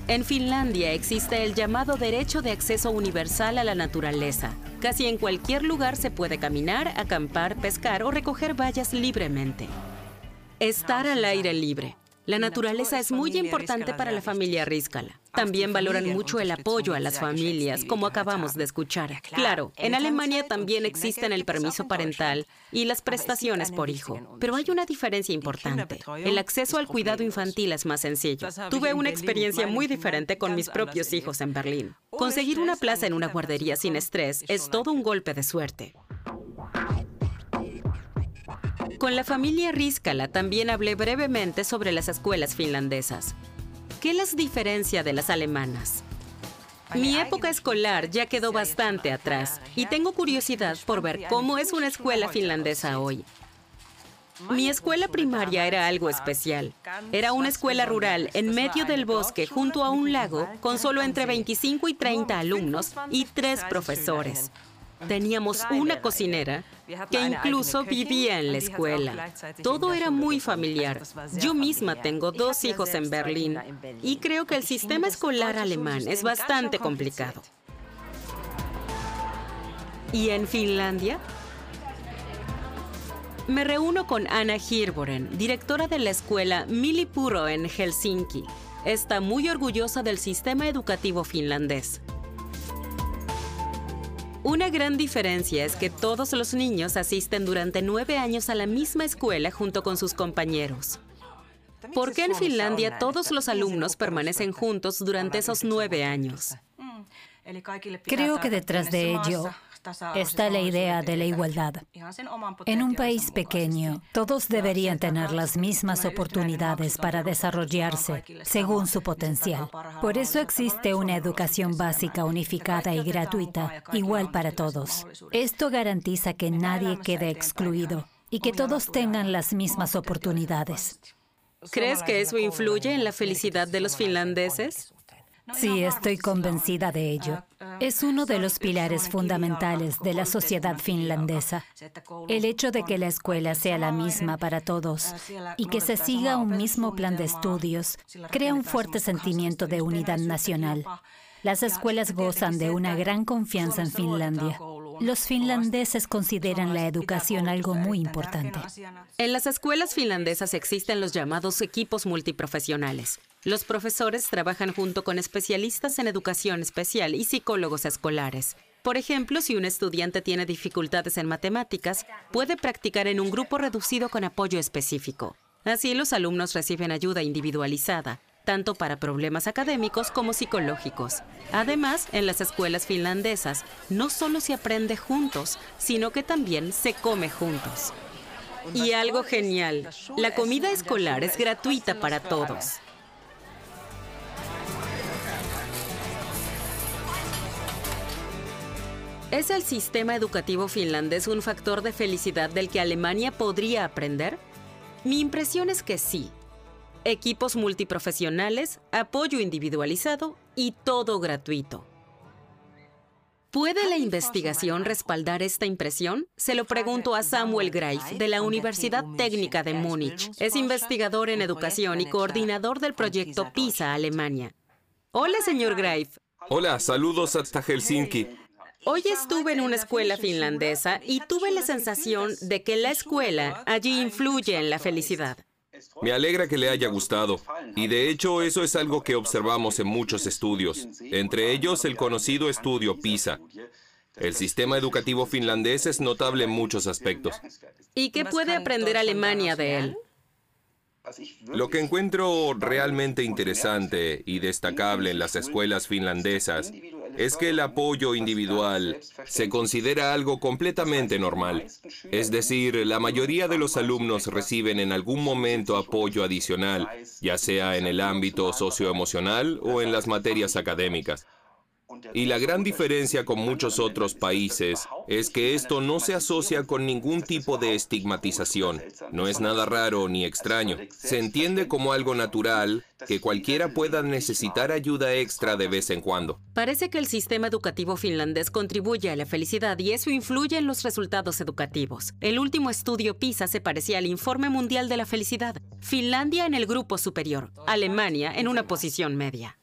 En Finlandia existe el llamado derecho de acceso universal a la naturaleza. Casi en cualquier lugar se puede caminar, acampar, pescar o recoger bayas libremente. Estar al aire libre. La naturaleza es muy importante para la familia Rizkala. También valoran mucho el apoyo a las familias, como acabamos de escuchar. Claro, en Alemania también existen el permiso parental y las prestaciones por hijo. Pero hay una diferencia importante. El acceso al cuidado infantil es más sencillo. Tuve una experiencia muy diferente con mis propios hijos en Berlín. Conseguir una plaza en una guardería sin estrés es todo un golpe de suerte. Con la familia Rizkala también hablé brevemente sobre las escuelas finlandesas. ¿Qué las diferencia de las alemanas? Mi época escolar ya quedó bastante atrás y tengo curiosidad por ver cómo es una escuela finlandesa hoy. Mi escuela primaria era algo especial. Era una escuela rural en medio del bosque junto a un lago con solo entre 25 y 30 alumnos y 3 profesores. Teníamos una cocinera que incluso vivía en la escuela. Todo era muy familiar. Yo misma tengo 2 hijos en Berlín y creo que el sistema escolar alemán es bastante complicado. ¿Y en Finlandia? Me reúno con Anna Hirvonen, directora de la escuela Millipuro en Helsinki. Está muy orgullosa del sistema educativo finlandés. Una gran diferencia es que todos los niños asisten durante 9 años a la misma escuela junto con sus compañeros. ¿Por qué en Finlandia todos los alumnos permanecen juntos durante esos 9 años? Creo que detrás de ello está la idea de la igualdad. En un país pequeño, todos deberían tener las mismas oportunidades para desarrollarse según su potencial. Por eso existe una educación básica unificada y gratuita, igual para todos. Esto garantiza que nadie quede excluido y que todos tengan las mismas oportunidades. ¿Crees que eso influye en la felicidad de los finlandeses? Sí, estoy convencida de ello. Es uno de los pilares fundamentales de la sociedad finlandesa. El hecho de que la escuela sea la misma para todos y que se siga un mismo plan de estudios crea un fuerte sentimiento de unidad nacional. Las escuelas gozan de una gran confianza en Finlandia. Los finlandeses consideran la educación algo muy importante. En las escuelas finlandesas existen los llamados equipos multiprofesionales. Los profesores trabajan junto con especialistas en educación especial y psicólogos escolares. Por ejemplo, si un estudiante tiene dificultades en matemáticas, puede practicar en un grupo reducido con apoyo específico. Así, los alumnos reciben ayuda individualizada, tanto para problemas académicos como psicológicos. Además, en las escuelas finlandesas, no solo se aprende juntos, sino que también se come juntos. Y algo genial, la comida escolar es gratuita para todos. ¿Es el sistema educativo finlandés un factor de felicidad del que Alemania podría aprender? Mi impresión es que sí. Equipos multiprofesionales, apoyo individualizado y todo gratuito. ¿Puede la investigación respaldar esta impresión? Se lo pregunto a Samuel Greif, de la Universidad Técnica de Múnich. Es investigador en educación y coordinador del proyecto PISA Alemania. Hola, señor Greif. Hola, saludos hasta Helsinki. Hoy estuve en una escuela finlandesa y tuve la sensación de que la escuela allí influye en la felicidad. Me alegra que le haya gustado. Y de hecho, eso es algo que observamos en muchos estudios, entre ellos el conocido estudio PISA. El sistema educativo finlandés es notable en muchos aspectos. ¿Y qué puede aprender Alemania de él? Lo que encuentro realmente interesante y destacable en las escuelas finlandesas es que el apoyo individual se considera algo completamente normal. Es decir, la mayoría de los alumnos reciben en algún momento apoyo adicional, ya sea en el ámbito socioemocional o en las materias académicas. Y la gran diferencia con muchos otros países es que esto no se asocia con ningún tipo de estigmatización. No es nada raro ni extraño. Se entiende como algo natural que cualquiera pueda necesitar ayuda extra de vez en cuando. Parece que el sistema educativo finlandés contribuye a la felicidad y eso influye en los resultados educativos. El último estudio PISA se parecía al Informe Mundial de la Felicidad. Finlandia en el grupo superior, Alemania en una posición media.